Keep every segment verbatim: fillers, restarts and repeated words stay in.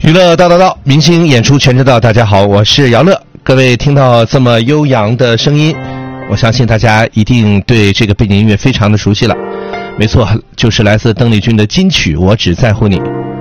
娱乐道道道，明星演出全知道。大家好，我是姚乐。各位听到这么悠扬的声音，我相信大家一定对这个背景音乐非常的熟悉了。没错，就是来自邓丽君的金曲《我只在乎你》。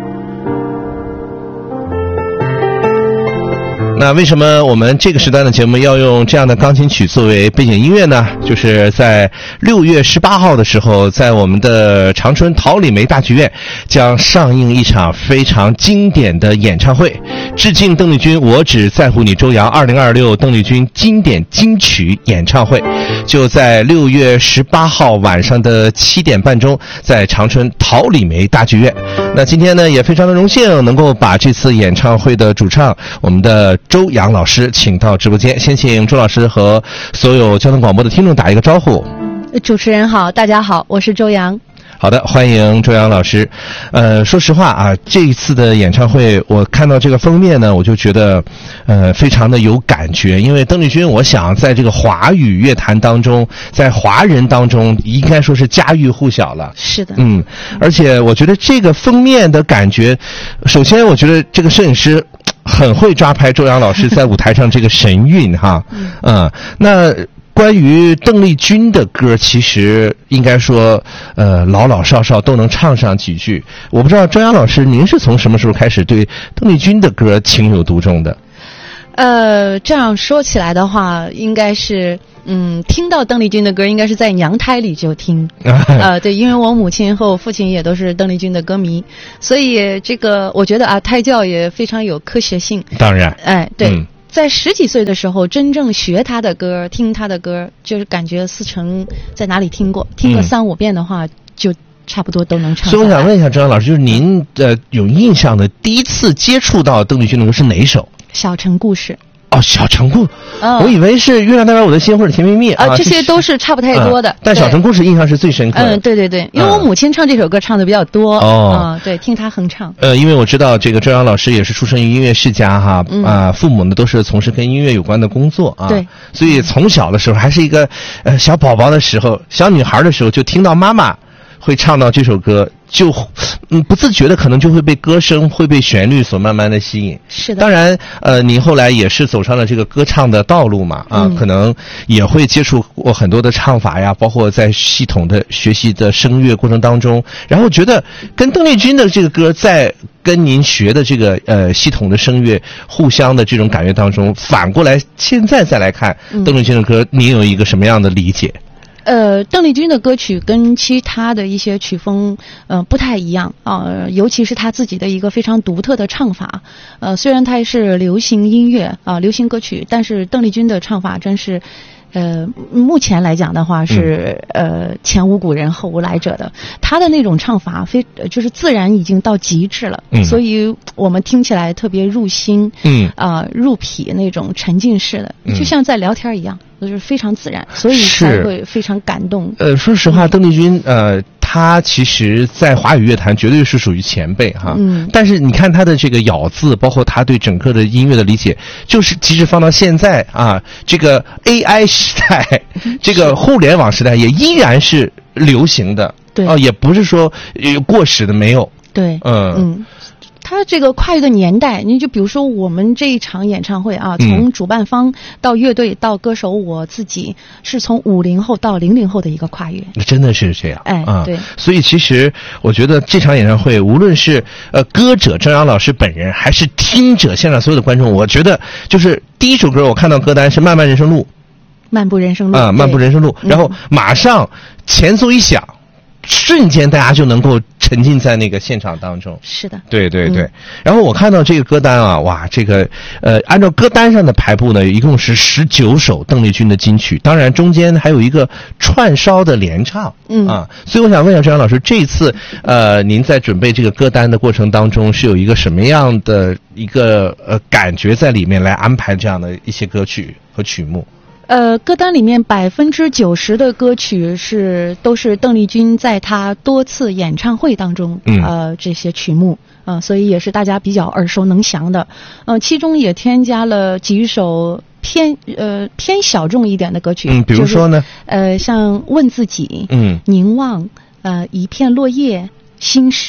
那为什么我们这个时段的节目要用这样的钢琴曲作为背景音乐呢？就是在六月十八号的时候，在我们的长春桃李梅大剧院将上映一场非常经典的演唱会，致敬邓丽君《我只在乎你》周扬二零二六邓丽君经典金曲演唱会，就在六月十八号晚上的七点半钟，在长春桃李梅大剧院。那今天呢，也非常的荣幸能够把这次演唱会的主唱我们的周扬老师请到直播间。先请周老师和所有交通广播的听众打一个招呼。 主持人好，大家好，我是周扬。 好的，欢迎周扬老师。呃，说实话啊，这一次的演唱会，我看到这个封面呢，我就觉得，呃，非常的有感觉。因为邓丽君，我想在这个华语乐坛当中，在华人当中，应该说是家喻户晓了。 是的， 嗯，而且我觉得这个封面的感觉，首先我觉得这个摄影师很会抓拍周扬老师在舞台上这个神韵哈，嗯，嗯那。关于邓丽君的歌，其实应该说，呃，老老少少都能唱上几句。我不知道周扬老师，您是从什么时候开始对邓丽君的歌情有独钟的？ 呃，这样说起来的话，应该是，嗯，听到邓丽君的歌，应该是在娘胎里就听。呃，对，因为我母亲和我父亲也都是邓丽君的歌迷，所以这个我觉得啊，胎教也非常有科学性。 当然， 哎，对。 嗯在十几岁的时候，真正学他的歌，听他的歌，就是感觉似曾在哪里听过，听个三五遍的话，嗯、就差不多都能唱。 所以我想问一下周扬老师，就是您呃有印象的第一次接触到邓丽君的歌是哪首？ 小城故事。 哦，小城故事， 哦、 我以为是月亮代表我的心或者甜蜜蜜啊，这些都是差不太多的。 啊、但小城故事印象是最深刻的。 嗯，对对对，因为我母亲唱这首歌唱的比较多。 哦， 啊，对，听她哼唱。 呃，因为我知道这个周扬老师也是出生于音乐世家哈，嗯、啊，父母呢都是从事跟音乐有关的工作啊。 对。 所以从小的时候还是一个呃小宝宝的时候，小女孩的时候，就听到妈妈会唱到这首歌。就嗯不自觉的可能就会被歌声会被旋律所慢慢的吸引。 是的。 当然呃您后来也是走上了这个歌唱的道路嘛啊、嗯、可能也会接触过很多的唱法呀，包括在系统的学习的声乐过程当中，然后觉得跟邓丽君的这个歌在跟您学的这个呃系统的声乐互相的这种感觉当中，反过来现在再来看、嗯、邓丽君的歌，您有一个什么样的理解？ 呃，邓丽君的歌曲跟其他的一些曲风，呃，不太一样啊、呃，尤其是她自己的一个非常独特的唱法。呃，虽然它是流行音乐啊、呃，流行歌曲，但是邓丽君的唱法真是，呃，目前来讲的话是、嗯、呃前无古人后无来者的。她的那种唱法非就是自然已经到极致了，嗯、所以我们听起来特别入心，嗯啊、呃、入脾那种沉浸式的，就像在聊天一样。就是非常自然，所以才会非常感动。 呃，说实话，邓丽君，呃，她其实在华语乐坛绝对是属于前辈哈。嗯。但是你看她的这个咬字，包括她对整个的音乐的理解，就是即使放到现在啊，这个 A I 时代，这个互联网时代，也依然是流行的。 对。 哦、呃，也不是说有过时的没有。 对。 嗯。 嗯。它这个跨越的年代，你就比如说我们这一场演唱会啊，从主办方到乐队到歌手，我自己是从五零后到零零后的一个跨越， 真的是这样。 哎， 啊、 对。 所以其实我觉得这场演唱会，无论是呃歌者周扬老师本人，还是听者现场所有的观众，我觉得就是第一首歌，我看到歌单是《漫漫人生路》， 漫步人生路啊，漫步人生路，然后马上前奏一响。瞬间大家就能够沉浸在那个现场当中。 是的， 对对对、 嗯、 然后我看到这个歌单啊，哇，这个呃按照歌单上的排布呢，一共是十九首邓丽君的金曲，当然中间还有一个串烧的联唱。嗯啊，所以我想问一下周扬老师，这一次呃您在准备这个歌单的过程当中，是有一个什么样的一个呃感觉在里面来安排这样的一些歌曲和曲目？ 呃，歌单里面百分之九十的歌曲是都是邓丽君在她多次演唱会当中，嗯、呃，这些曲目，呃，所以也是大家比较耳熟能详的。呃，其中也添加了几首偏呃偏小众一点的歌曲， 嗯，比如说呢， 就是、呃，像问自己， 嗯， 凝望，呃，一片落叶，心事。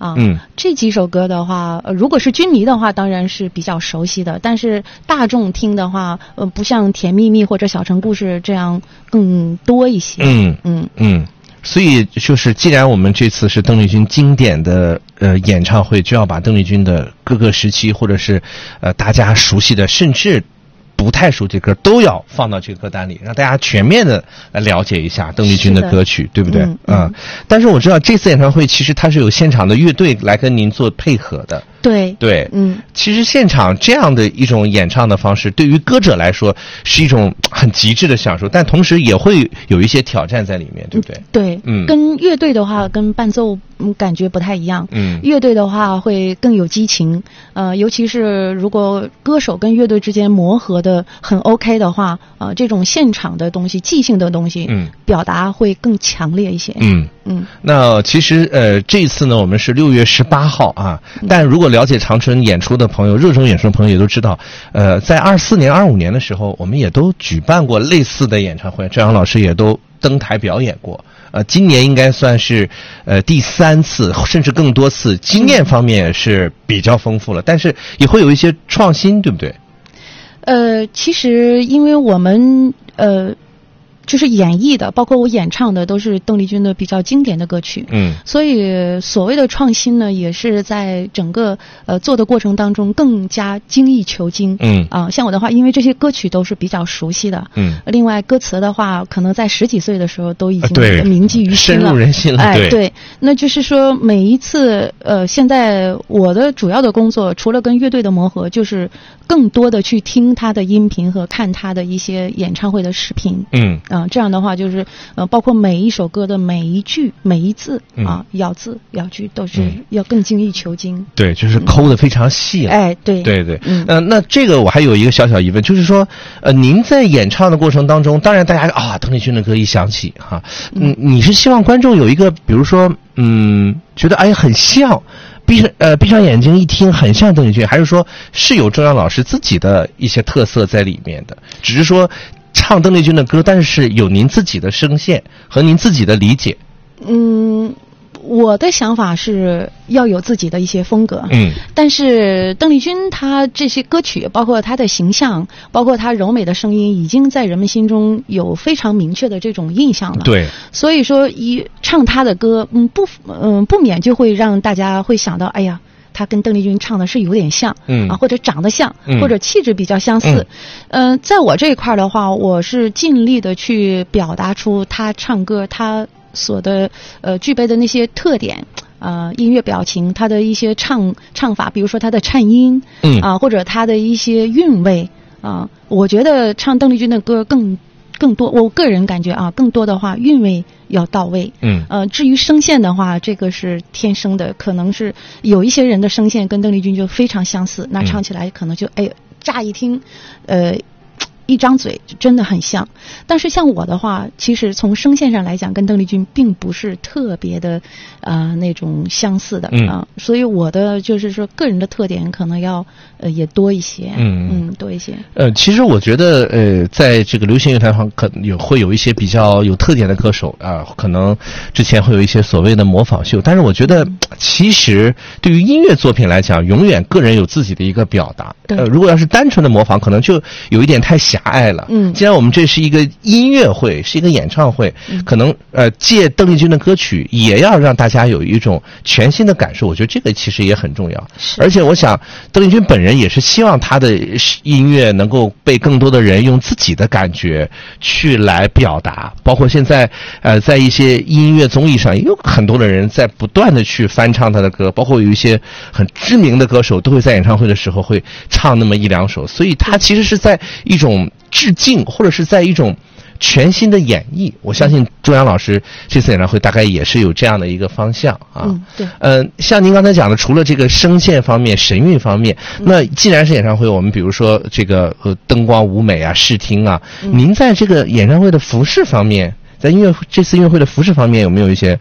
啊， 嗯， 这几首歌的话，呃，如果是军迷的话，当然是比较熟悉的，但是大众听的话，呃，不像《甜蜜蜜》或者《小城故事》这样更多一些。 嗯嗯嗯，所以就是既然我们这次是邓丽君经典的呃演唱会，就要把邓丽君的各个时期或者是呃大家熟悉的，甚至不太熟悉的歌都要放到这个歌单里，让大家全面的来了解一下邓丽君的歌曲，对不对？ 嗯嗯啊，但是我知道这次演唱会其实它是有现场的乐队来跟您做配合的。 对对， 嗯， 其实现场这样的一种演唱的方式，对于歌者来说是一种很极致的享受，但同时也会有一些挑战在里面，对不对？ 对， 嗯， 跟乐队的话，跟伴奏嗯感觉不太一样。 嗯， 乐队的话会更有激情，呃，尤其是如果歌手跟乐队之间磨合的很 OK 的话，呃，这种现场的东西、即兴的东西， 嗯， 表达会更强烈一些。 嗯嗯， 那其实呃，这一次呢，我们是六月十八号啊，但如果了解长春演出的朋友、热衷演出的朋友也都知道，呃，在二四年、二五年的时候，我们也都举办过类似的演唱会，郑阳老师也都登台表演过。呃，今年应该算是呃第三次，甚至更多次，经验方面是比较丰富了，但是也会有一些创新，对不对？ 呃，其实因为我们呃。就是演绎的，包括我演唱的，都是邓丽君的比较经典的歌曲。 嗯， 所以所谓的创新呢，也是在整个呃做的过程当中更加精益求精。 嗯啊、呃，像我的话，因为这些歌曲都是比较熟悉的。 嗯， 另外歌词的话，可能在十几岁的时候都已经对铭记于心了， 深入人心了。 哎， 对， 对，那就是说每一次呃，现在我的主要的工作，除了跟乐队的磨合，就是更多的去听他的音频和看他的一些演唱会的视频。 嗯。 啊、呃，这样的话就是呃，包括每一首歌的每一句、每一字啊， 嗯、 咬字、咬句都是要更精益求精。 对，就是抠得非常细了。 嗯、哎，对， 对对， 嗯， 呃，那这个我还有一个小小疑问，就是说，呃，您在演唱的过程当中，当然大家啊，邓丽君的歌一响起哈，嗯，你是希望观众有一个，比如说，嗯，觉得哎很像。闭上呃闭上眼睛一听很像邓丽君，还是说是有郑阳老师自己的一些特色在里面的？只是说唱邓丽君的歌，但是有您自己的声线和您自己的理解。 嗯，我的想法是要有自己的一些风格。 嗯， 但是邓丽君她这些歌曲，包括她的形象，包括她柔美的声音，已经在人们心中有非常明确的这种印象了。 对， 所以说一唱她的歌，嗯不嗯不免就会让大家会想到，哎呀。他跟邓丽君唱的是有点像， 嗯啊，或者长得像， 嗯、 或者气质比较相似。嗯、呃，在我这一块的话，我是尽力的去表达出他唱歌他所的呃具备的那些特点，呃，音乐表情，他的一些唱唱法，比如说他的颤音， 嗯啊，或者他的一些韵味啊，我觉得唱邓丽君的歌更。更多，我个人感觉啊，更多的话韵味要到位。 嗯， 呃，至于声线的话，这个是天生的，可能是有一些人的声线跟邓丽君就非常相似，那唱起来可能就、嗯、哎，乍一听，呃。一张嘴真的很像，但是像我的话，其实从声线上来讲，跟邓丽君并不是特别的，呃，那种相似的啊、 嗯呃，所以我的就是说个人的特点可能要呃也多一些， 嗯嗯，多一些。 呃，其实我觉得呃，在这个流行乐坛上，可能有会有一些比较有特点的歌手啊、呃，可能之前会有一些所谓的模仿秀，但是我觉得、嗯、其实对于音乐作品来讲，永远个人有自己的一个表达。呃，如果要是单纯的模仿，可能就有一点太狭隘了。 嗯， 既然我们这是一个音乐会，是一个演唱会， 嗯、 可能呃借邓丽君的歌曲，也要让大家有一种全新的感受。我觉得这个其实也很重要。而且我想，邓丽君本人也是希望她的音乐能够被更多的人用自己的感觉去来表达。包括现在呃，在一些音乐综艺上，也有很多的人在不断的去翻唱她的歌，包括有一些很知名的歌手都会在演唱会的时候会唱那么一两首，所以她其实是在一种致敬，或者是在一种全新的演绎。我相信周洋老师这次演唱会大概也是有这样的一个方向啊。 嗯，对。 嗯、呃，像您刚才讲的，除了这个声线方面、神韵方面， 嗯、 那既然是演唱会，我们比如说这个呃灯光舞美啊、视听啊，嗯、您在这个演唱会的服饰方面，在音乐这次音乐会的服饰方面有没有一些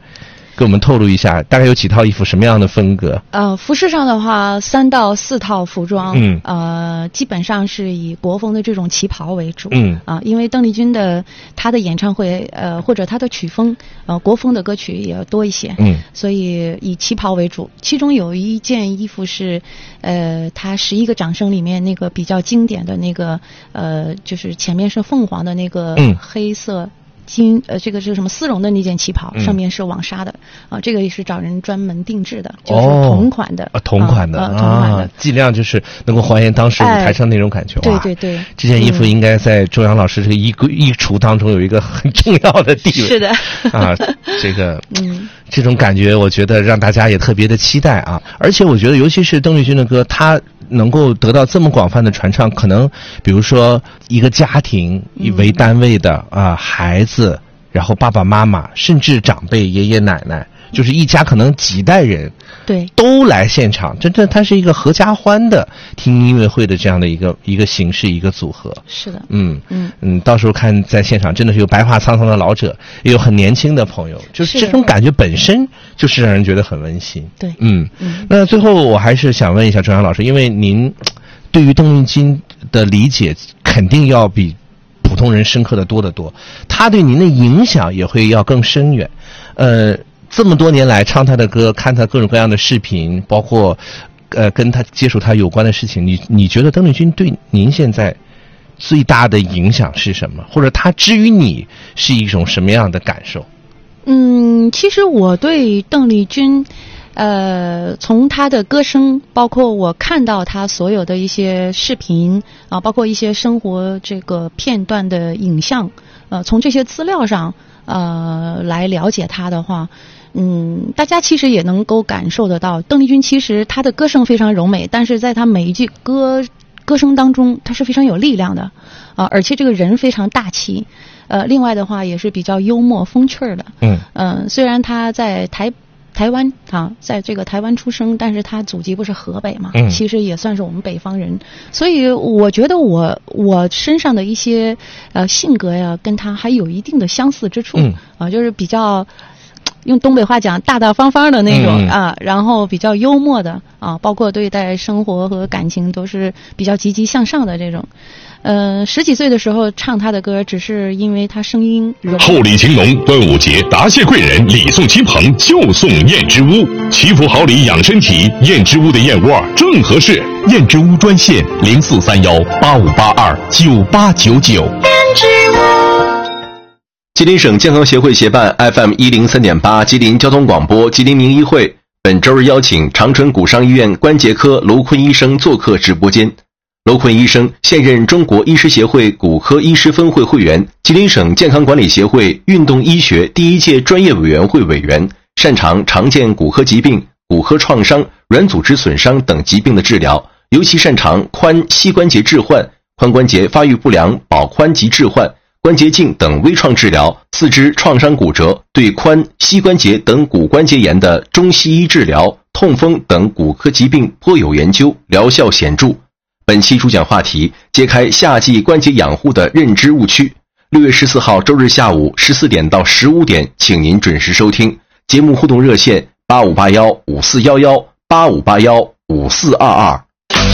给我们透露一下，大概有几套衣服，什么样的风格？ 呃，服饰上的话，三到四套服装， 嗯， 呃，基本上是以国风的这种旗袍为主， 嗯啊，因为邓丽君的她的演唱会，呃，或者她的曲风，呃，国风的歌曲也多一些， 嗯， 所以以旗袍为主。其中有一件衣服是，呃，她十一个掌声里面那个比较经典的那个，呃，就是前面是凤凰的那个黑色。嗯金呃，这个是什么丝绒的那件旗袍，上面是网纱的、嗯、啊，这个也是找人专门定制的，就是同款的， 哦、啊，同款的， 啊，同款的， 尽量就是能够还原当时舞台上那种感觉。 哎、对对对， 这件衣服应该在周扬老师这个衣衣橱当中有一个很重要的地位。 是的， 啊，这个， 嗯， 这种感觉，我觉得让大家也特别的期待啊。而且我觉得，尤其是邓丽君的歌，她能够得到这么广泛的传唱，可能比如说一个家庭以为单位的、嗯、啊孩子。然后爸爸妈妈甚至长辈爷爷奶奶，就是一家可能几代人， 对， 都来现场，真正它是一个合家欢的听音乐会的这样的一个一个形式一个组合。 是的， 嗯嗯嗯，到时候看在现场真的是有白发苍苍的老者，也有很年轻的朋友，就是这种感觉本身就是让人觉得很温馨。 对， 嗯嗯。 那最后我还是想问一下周扬老师，因为您对于邓丽君的理解肯定要比普通人深刻的多得多，他对您的影响也会要更深远。呃，这么多年来唱他的歌，看他各种各样的视频，包括呃跟他接触他有关的事情，你你觉得邓丽君对您现在最大的影响是什么？或者他之于你是一种什么样的感受？ 嗯，其实我对邓丽君。呃，从他的歌声，包括我看到他所有的一些视频啊，包括一些生活这个片段的影像，呃，从这些资料上呃来了解他的话，嗯，大家其实也能够感受得到，邓丽君其实她的歌声非常柔美，但是在她每一句歌歌声当中，她是非常有力量的啊、呃，而且这个人非常大气，呃，另外的话也是比较幽默风趣的，嗯嗯、呃，虽然她在台。台湾啊，在这个台湾出生，但是他祖籍不是河北嘛，嗯、其实也算是我们北方人，所以我觉得我我身上的一些呃性格呀，跟他还有一定的相似之处，嗯、啊，就是比较用东北话讲大大方方的那种、嗯、啊，然后比较幽默的啊，包括对待生活和感情都是比较积极向上的这种。呃，十几岁的时候唱他的歌，只是因为他声音柔。 厚礼情浓，端午节答谢贵人，礼送亲朋就送燕之屋，祈福好礼养身体，燕之屋的燕窝正合适。 燕之屋专线零四三幺八五八二九八九九。燕之屋。吉林省健康协会协办 F M 一零三点八吉林交通广播吉林名医会，本周日邀请长春骨伤医院关节科娄坤医生做客直播间。娄坤医生现任中国医师协会骨科医师分会会员，吉林省健康管理协会运动医学第一届专业委员会委员，擅长常见骨科疾病、骨科创伤、软组织损伤等疾病的治疗，尤其擅长髋膝关节置换、髋关节发育不良保髋及置换、关节镜等微创治疗，四肢创伤骨折、对髋、膝关节等骨关节炎的中西医治疗、痛风等骨科疾病颇有研究，疗效显著。本期主讲话题：揭开夏季关节养护的认知误区。六月十四号周日下午十四点到十五点，请您准时收听。节目互动热线：八五八幺五四幺幺八五八幺五四二二。